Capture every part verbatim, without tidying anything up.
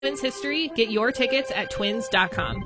Twins history. Get your tickets at twins dot com.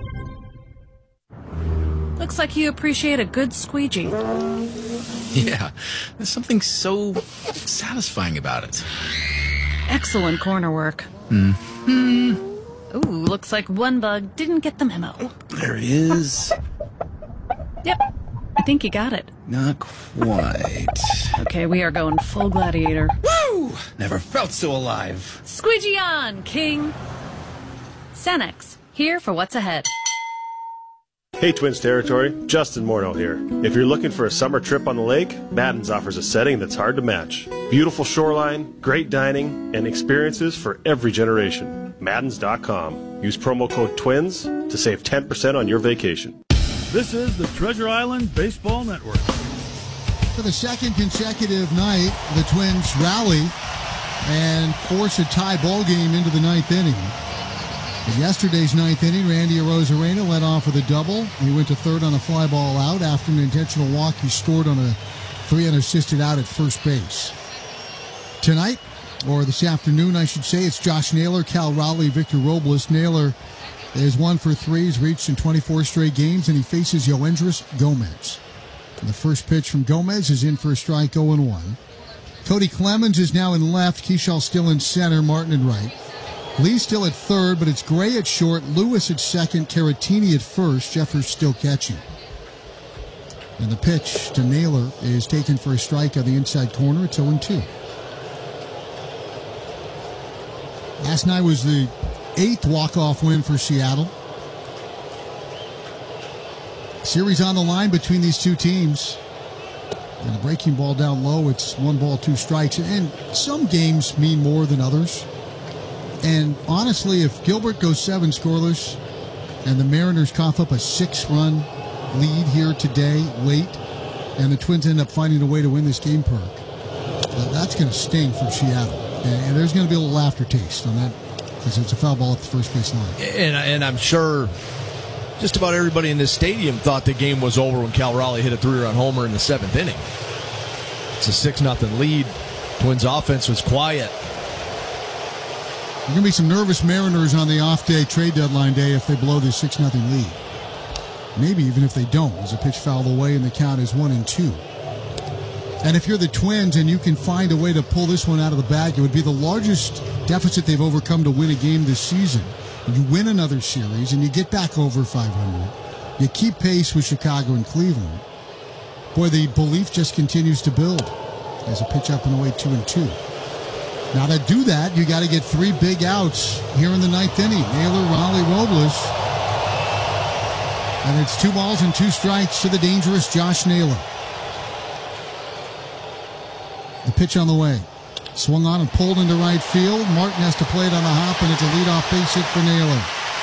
Looks like you appreciate a good squeegee. Yeah, there's something so satisfying about it. Excellent corner work. Mm-hmm. Ooh, looks like one bug didn't get the memo. Oh, there he is. Yep, I think you got it. Not quite. Okay, we are going full gladiator. Woo! Never felt so alive. Squeegee on, king! Cenex, here for what's ahead. Hey Twins territory, Justin Morneau here. If you're looking for a summer trip on the lake, Madden's offers a setting that's hard to match. Beautiful shoreline, great dining, and experiences for every generation. Maddens dot com. Use promo code TWINS to save ten percent on your vacation. This is the Treasure Island Baseball Network. For the second consecutive night, the Twins rally and force a tie ball game into the ninth inning. In yesterday's ninth inning, Randy Arozarena led off with a double. He went to third on a fly ball out. After an intentional walk, he scored on a three unassisted out at first base. Tonight, or this afternoon, I should say, it's Josh Naylor, Cal Raleigh, Victor Robles. Naylor is one for three. He's reached in twenty-four straight games, and he faces Yoendris Gomez. And the first pitch from Gomez is in for a strike, oh and one. Cody Clemens is now in left. Keyshaw still in center. Martin in right. Lee still at third, but it's Gray at short, Lewis at second, Caratini at first, Jeffers still catching. And the pitch to Naylor is taken for a strike on the inside corner. It's oh and two. Last night was the eighth walk-off win for Seattle. Series on the line between these two teams. And the breaking ball down low, it's one ball, two strikes. And some games mean more than others. And honestly, if Gilbert goes seven scoreless and the Mariners cough up a six-run lead here today, late, and the Twins end up finding a way to win this game, Perk, that's going to sting for Seattle. And there's going to be a little aftertaste on that because it's a foul ball at the first base line. And, and I'm sure just about everybody in this stadium thought the game was over when Cal Raleigh hit a three-run homer in the seventh inning. It's a six nothing lead. Twins offense was quiet. There are going to be some nervous Mariners on the off-day trade deadline day if they blow this six nothing lead. Maybe even if they don't, as a pitch fouled away and the count is one and two. And if you're the Twins and you can find a way to pull this one out of the bag, it would be the largest deficit they've overcome to win a game this season. You win another series and you get back over five hundred. You keep pace with Chicago and Cleveland. Boy, the belief just continues to build as a pitch up and away two and two. Now to do that, you got to get three big outs here in the ninth inning. Naylor, Raleigh, Robles. And it's two balls and two strikes to the dangerous Josh Naylor. The pitch on the way. Swung on and pulled into right field. Martin has to play it on the hop, and it's a leadoff base hit for Naylor.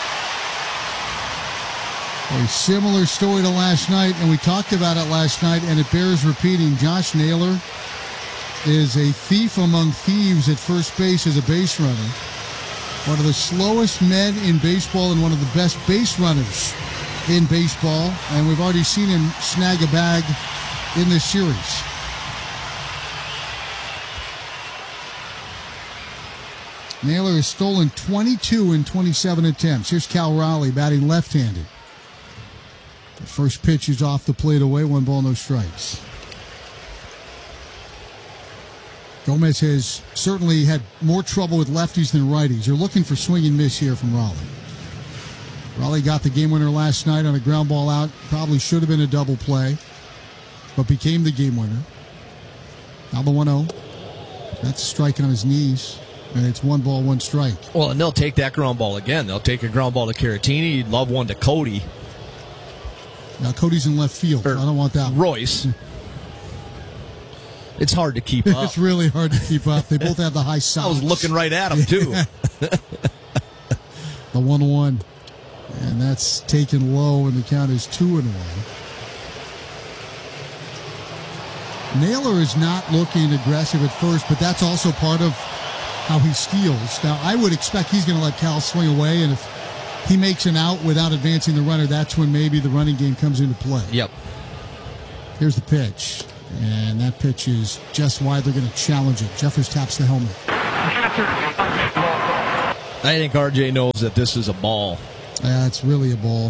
A similar story to last night, and we talked about it last night, and it bears repeating. Josh Naylor is a thief among thieves at first base as a base runner. One of the slowest men in baseball and one of the best base runners in baseball. And we've already seen him snag a bag in this series. Naylor has stolen twenty-two in twenty-seven attempts. Here's Cal Raleigh batting left-handed. The first pitch is off the plate away. One ball, no strikes. Gomez has certainly had more trouble with lefties than righties. You're looking for swing and miss here from Raleigh. Raleigh got the game winner last night on a ground ball out. Probably should have been a double play, but became the game winner. Now the one oh. That's a strike on his knees, and it's one ball, one strike. Well, and they'll take that ground ball again. They'll take a ground ball to Caratini. You'd love one to Cody. Now Cody's in left field. Or I don't want that one. Royce. It's hard to keep up. It's really hard to keep up. They both have the high socks. I was looking right at him, too. The one one. And that's taken low, and the count is two and one. Naylor is not looking aggressive at first, but that's also part of how he steals. Now, I would expect he's going to let Cal swing away, and if he makes an out without advancing the runner, that's when maybe the running game comes into play. Yep. Here's the pitch. And that pitch is just wide. They're going to challenge it. Jeffers taps the helmet. I think R J knows that this is a ball. Yeah, it's really a ball.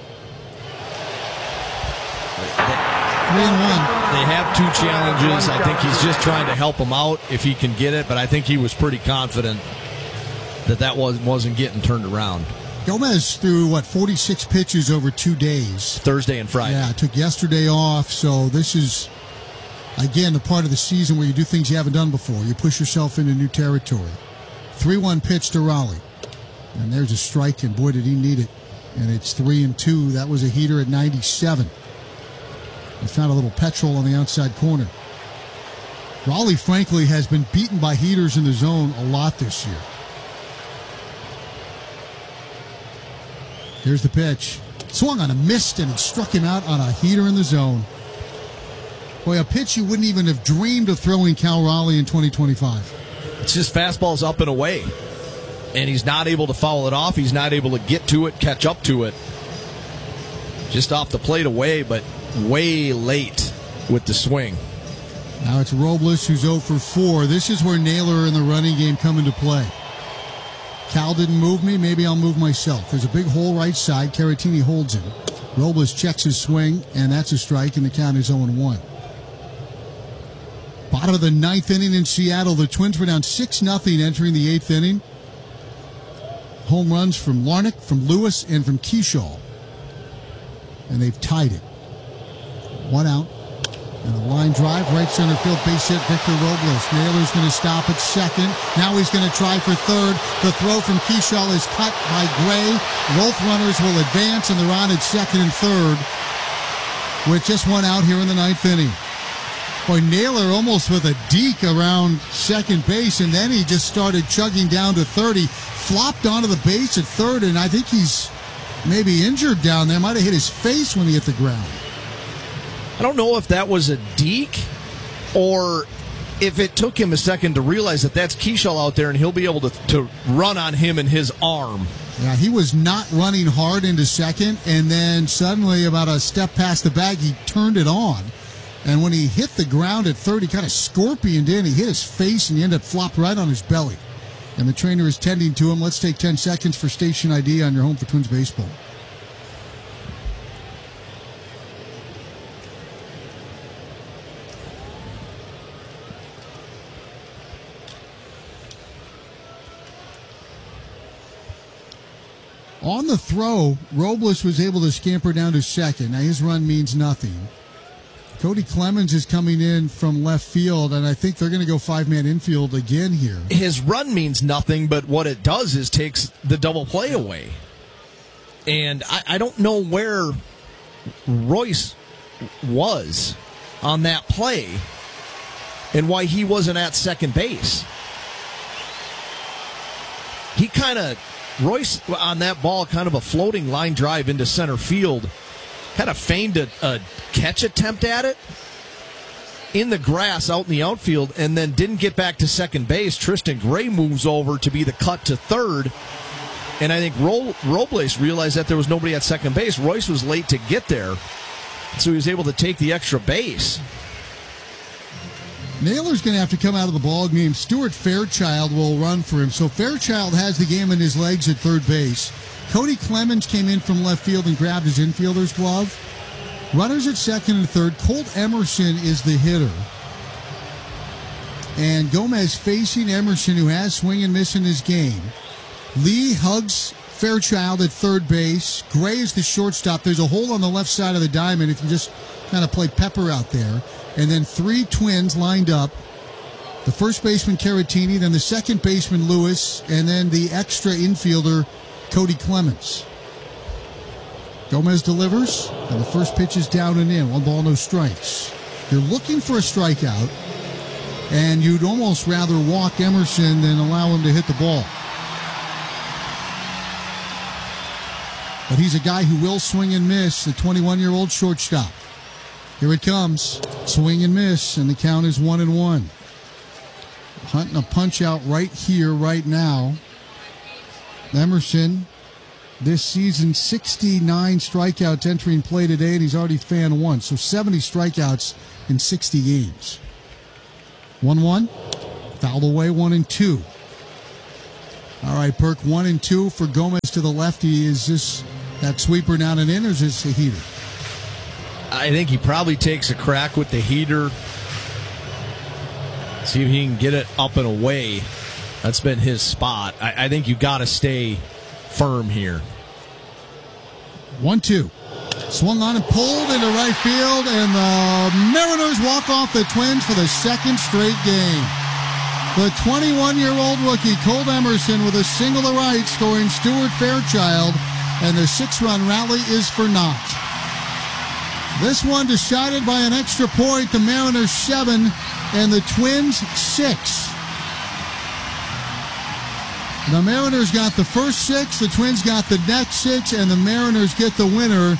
Three and one. They have two challenges. I think he's just trying to help him out if he can get it, but I think he was pretty confident that that was, wasn't getting turned around. Gomez threw, what, forty-six pitches over two days. Thursday and Friday. Yeah, took yesterday off, so this is, again, the part of the season where you do things you haven't done before. You push yourself into new territory. three one pitch to Raleigh. And there's a strike, and boy, did he need it. And it's three and two. That was a heater at ninety-seven. They found a little petrol on the outside corner. Raleigh, frankly, has been beaten by heaters in the zone a lot this year. Here's the pitch. Swung on a missed, and it struck him out on a heater in the zone. Boy, a pitch you wouldn't even have dreamed of throwing Cal Raleigh in twenty twenty-five. It's just fastballs up and away. And he's not able to foul it off. He's not able to get to it, catch up to it. Just off the plate away, but way late with the swing. Now it's Robles who's oh for four. This is where Naylor and the running game come into play. Cal didn't move me, maybe I'll move myself. There's a big hole right side. Caratini holds him. Robles checks his swing, and that's a strike, and the count is oh and one. Bottom of the ninth inning in Seattle. The Twins were down six nothing entering the eighth inning. Home runs from Larnach, from Lewis, and from Keyshaw. And they've tied it. One out. And a line drive, right center field, base hit, Victor Robles. Naylor's going to stop at second. Now he's going to try for third. The throw from Keyshaw is cut by Gray. Both runners will advance, and they're on at second and third with just one out here in the ninth inning. Boy, Naylor almost with a deke around second base, and then he just started chugging down to third. He flopped onto the base at third, and I think he's maybe injured down there. Might have hit his face when he hit the ground. I don't know if that was a deke or if it took him a second to realize that that's Keyshaw out there and he'll be able to, to run on him and his arm. Yeah, he was not running hard into second, and then suddenly about a step past the bag, he turned it on. And when he hit the ground at third, he kind of scorpioned in. He hit his face, and he ended up flopped right on his belly. And the trainer is tending to him. Let's take ten seconds for station I D on your home for Twins baseball. On the throw, Robles was able to scamper down to second. Now, his run means nothing. Cody Clemens is coming in from left field, and I think they're going to go five-man infield again here. His run means nothing, but what it does is takes the double play away. And I, I don't know where Royce was on that play and why he wasn't at second base. He kind of... Royce, on that ball, kind of a floating line drive into center field, kind of feigned a, a catch attempt at it in the grass out in the outfield and then didn't get back to second base. Tristan Gray moves over to be the cut to third, and I think Ro- Robles realized that there was nobody at second base. Royce was late to get there, so he was able to take the extra base. Naylor's going to have to come out of the ball game. Stuart Fairchild will run for him. So Fairchild has the game in his legs at third base. Cody Clemens came in from left field and grabbed his infielder's glove. Runners at second and third. Colt Emerson is the hitter. And Gomez facing Emerson, who has swing and miss in his game. Lee hugs Fairchild at third base. Gray is the shortstop. There's a hole on the left side of the diamond if you just kind of play pepper out there. And then three Twins lined up. The first baseman, Caratini, then the second baseman, Lewis, and then the extra infielder, Cody Clemens. Gomez delivers, and the first pitch is down and in. One ball, no strikes. You're looking for a strikeout, and you'd almost rather walk Emerson than allow him to hit the ball. But he's a guy who will swing and miss, the twenty-one-year-old shortstop. Here it comes. Swing and miss, and the count is one and one. Hunting a punch out right here, right now. Emerson, this season, sixty-nine strikeouts entering play today, and he's already fan one. So seventy strikeouts in sixty games. one one. Fouled away, one and two. All right, Perk, one and two for Gomez to the lefty. Is this that sweeper down and in, or is this a heater? I think he probably takes a crack with the heater. See if he can get it up and away. That's been his spot. I, I think you got to stay firm here. one two. Swung on and pulled into right field, and the Mariners walk off the Twins for the second straight game. The twenty-one-year-old rookie, Cole Emerson, with a single to right, scoring Stuart Fairchild, and the six-run rally is for naught. This one decided by an extra point, the Mariners seven and the Twins six. The Mariners got the first six, the Twins got the next six, and the Mariners get the winner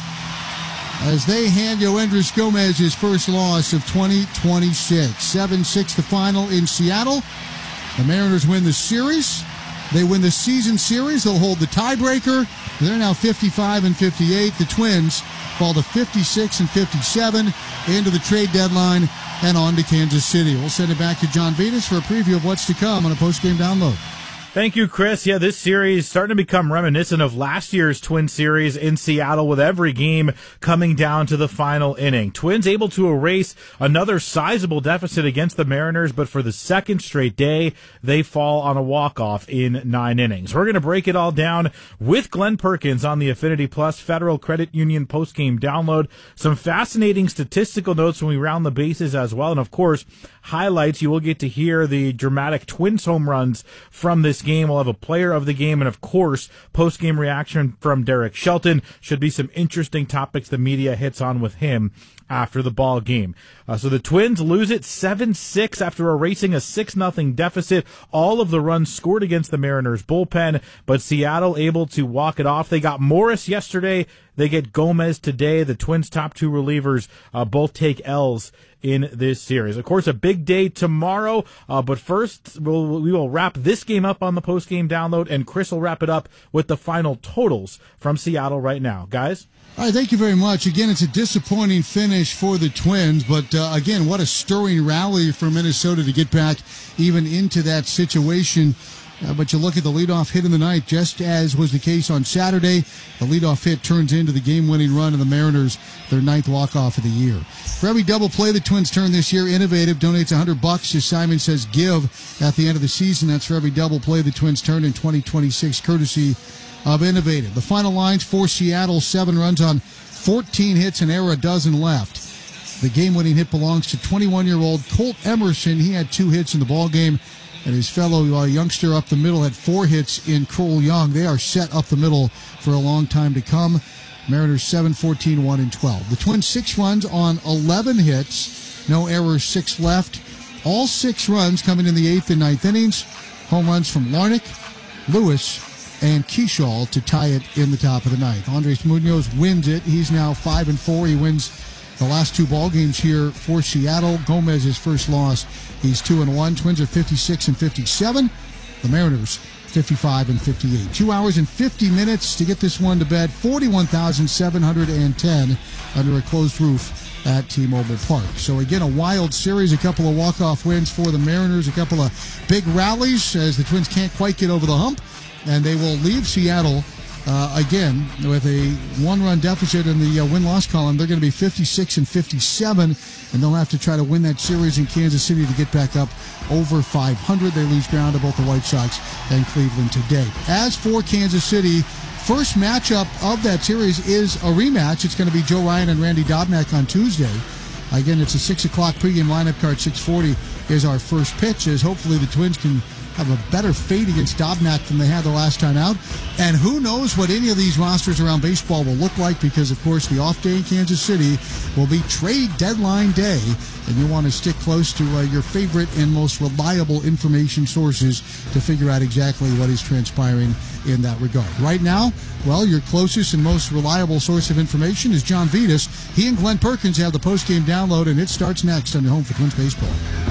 as they hand Yoendrys Gomez his first loss of twenty twenty-six. seven six the final in Seattle. The Mariners win the series. They win the season series. They'll hold the tiebreaker. They're now fifty-five and fifty-eight. The Twins fall to fifty-six and fifty-seven into the trade deadline and on to Kansas City. We'll send it back to John Vitas for a preview of what's to come on a post-game download. Thank you, Chris. Yeah, this series starting to become reminiscent of last year's Twin series in Seattle, with every game coming down to the final inning. Twins able to erase another sizable deficit against the Mariners, but for the second straight day, they fall on a walk-off in nine innings. We're going to break it all down with Glenn Perkins on the Affinity Plus Federal Credit Union post-game download. Some fascinating statistical notes when we round the bases as well, and of course, highlights. You will get to hear the dramatic Twins home runs from this game. We'll have a player of the game and, of course, post-game reaction from Derek Shelton. Should be some interesting topics the media hits on with him after the ball game. Uh, so the Twins lose it seven six after erasing a six nothing deficit. All of the runs scored against the Mariners bullpen, but Seattle able to walk it off. They got Morris yesterday. They get Gomez today. The Twins' top two relievers uh, both take L's in this series. Of course, a big day tomorrow, uh, but first we'll, we will wrap this game up on the post-game download, and Chris will wrap it up with the final totals from Seattle right now. Guys? All right, thank you very much. Again, it's a disappointing finish for the Twins, but uh, again, what a stirring rally for Minnesota to get back even into that situation. Uh, but you look at the leadoff hit in the night, just as was the case on Saturday. The leadoff hit turns into the game-winning run, and the Mariners, their ninth walk-off of the year. For every double play the Twins turn this year, Innovative donates one hundred bucks, as Simon says, give at the end of the season. That's for every double play the Twins turn in twenty twenty-six, courtesy of Innovative. The final lines for Seattle, seven runs on fourteen hits, and error a dozen left. The game-winning hit belongs to twenty-one-year-old Colt Emerson. He had two hits in the ballgame. And his fellow uh, youngster up the middle had four hits in Cole Young. They are set up the middle for a long time to come. Mariners seven, fourteen, one, and twelve. The Twins six runs on eleven hits. No errors, six left. All six runs coming in the eighth and ninth innings. Home runs from Larnach, Lewis, and Keyshaw to tie it in the top of the ninth. Andres Munoz wins it. He's now five and four. He wins the last two ball games here for Seattle. Gomez, his first loss. He's two and one. Twins are fifty-six and fifty-seven. The Mariners fifty-five and fifty-eight. Two hours and fifty minutes to get this one to bed. forty-one thousand seven hundred ten under a closed roof at T-Mobile Park. So again, a wild series. A couple of walk-off wins for the Mariners. A couple of big rallies as the Twins can't quite get over the hump, and they will leave Seattle Uh, again, with a one-run deficit in the uh, win-loss column. They're going to be fifty-six and fifty-seven, and they'll have to try to win that series in Kansas City to get back up over five hundred. They lose ground to both the White Sox and Cleveland today. As for Kansas City, first matchup of that series is a rematch. It's going to be Joe Ryan and Randy Dobnak on Tuesday. Again, it's a six o'clock pregame lineup card. six forty is our first pitch, as hopefully the Twins can have a better fate against Dobnak than they had the last time out. And who knows what any of these rosters around baseball will look like, because, of course, the off day in Kansas City will be trade deadline day, and you want to stick close to uh, your favorite and most reliable information sources to figure out exactly what is transpiring in that regard. Right now, well, your closest and most reliable source of information is John Vitas. He and Glenn Perkins have the post-game download, and it starts next on your home for Twins Baseball.